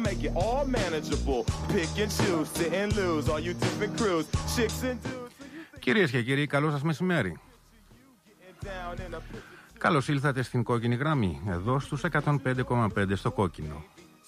make it all manageable. Pick and choose, sit and lose, all you different crews, chicks and dudes. Κυρίες και κύριοι, καλό σας μεσημέρι. Καλώς ήλθατε στην κόκκινη γραμμή, εδώ στους 105,5 στο κόκκινο.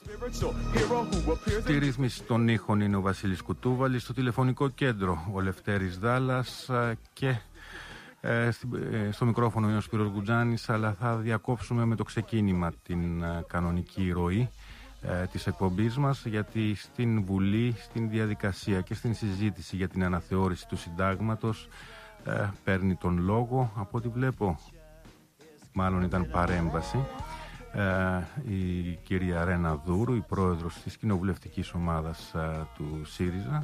Στη ρύθμιση των ήχων είναι ο Βασίλης Κουτούβαλης, στο τηλεφωνικό κέντρο ο Λευτέρης Δάλλας και στο μικρόφωνο είναι ο Σπύρος Γκουτζάνης, αλλά θα διακόψουμε με το ξεκίνημα την κανονική ροή της εκπομπής μας, γιατί στην Βουλή, στην διαδικασία και στην συζήτηση για την αναθεώρηση του συντάγματος παίρνει τον λόγο, από ό,τι βλέπω μάλλον ήταν παρέμβαση, η κυρία Ρένα Δούρου, η πρόεδρος της κοινοβουλευτικής ομάδας του ΣΥΡΙΖΑ.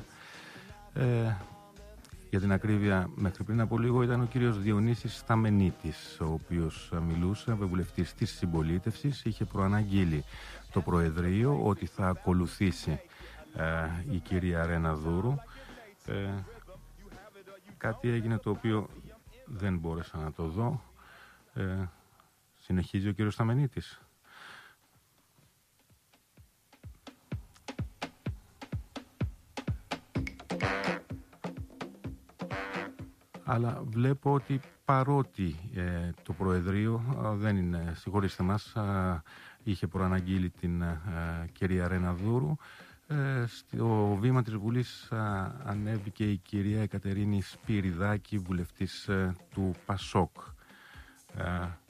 Για την ακρίβεια, μέχρι πριν από λίγο ήταν ο κύριος Διονύσης Σταμενίτης, ο οποίος μιλούσε, βουλευτής της Συμπολίτευσης. Είχε προαναγγείλει το Προεδρείο ότι θα ακολουθήσει η κυρία Ρένα Δούρου. Κάτι έγινε το οποίο δεν μπόρεσα να το δω. Συνεχίζει ο κύριος Σταμενίτης. Αλλά βλέπω ότι παρότι το Προεδρείο δεν είναι, συγχωρήστε μας, είχε προαναγγείλει την κυρία Ρένα Δούρου, στο βήμα της Βουλής ανέβηκε η κυρία Εκατερίνη Σπυριδάκη, βουλευτής του ΠΑΣΟΚ.